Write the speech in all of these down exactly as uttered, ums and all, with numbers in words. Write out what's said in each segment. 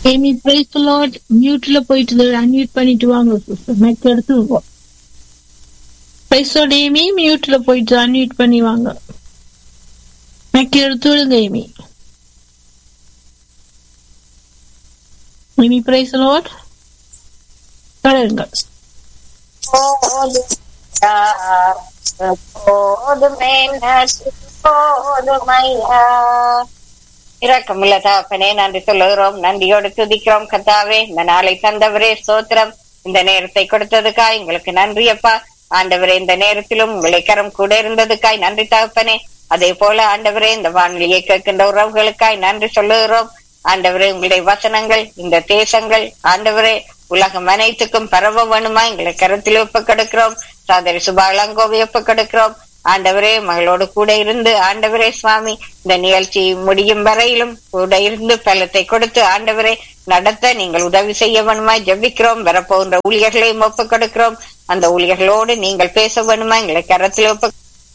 Amy praise the Lord. மியூட்ல போயிட்டு unmute பண்ணிட்டு வாங்க சிஸ்டர். மைக் எடுத்து பிரைஸ் தி ஏமி மியூட்ல போயிட்டு அன்மியூட் பண்ணி வாங்க. மைக் எடுத்து விடுங்க Amy. Amy praise the Lord. பாருங்க. இரக்கமுள்ள தகப்பனே, நன்றி சொல்லுகிறோம். நன்றியோடு துதிக்கிறோம் கர்த்தாவே. இந்த நாளை தந்தவரே ஸ்தோத்திரம். இந்த நேரத்தை கொடுத்ததுக்காய் எங்களுக்கு நன்றி அப்பா. ஆண்டவரே, இந்த நேரத்திலும் உங்களை கரம் கூட இருந்ததுக்காய் நன்றி தகப்பனே. அதே போல ஆண்டவரே, இந்த வானொலியை கேட்கின்ற உறவுகளுக்காய் நன்றி சொல்லுகிறோம். ஆண்டவரே, உங்களுடைய வசனங்கள் இந்த தேசங்கள் ஆண்டவரே உலகம் அனைத்துக்கும் பரவ வேணுமா எங்களை கருத்தில் ஒப்பு கொடுக்கிறோம். சகோதரி சுபாலங்கோவை ஒப்பு கொடுக்கிறோம். ஆண்டவரே, மகளோடு கூட இருந்து ஆண்டவரே சுவாமி இந்த நிகழ்ச்சி முடியும் வரையிலும் கூட இருந்து பலத்தை கொடுத்து ஆண்டவரே நடத்த நீங்கள் உதவி செய்ய வேணுமா ஜெபிக்கிறோம். வரப்போகின்ற ஊழியர்களையும் ஒப்பு கொடுக்கிறோம். அந்த ஊழியர்களோடு நீங்கள் பேச வேணுமா எங்களை கரத்தில் ஒப்பு.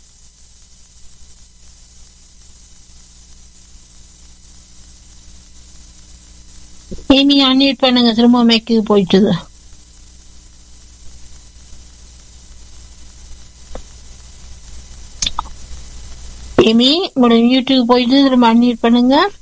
ஏமி அன்மியூட் பண்ணுங்க. திரும்ப மைக்கு போயிட்டுது. ஏமி உங்களோட மியூட்டுக்கு போயிட்டு திரும்ப அன்மியூட் பண்ணுங்க.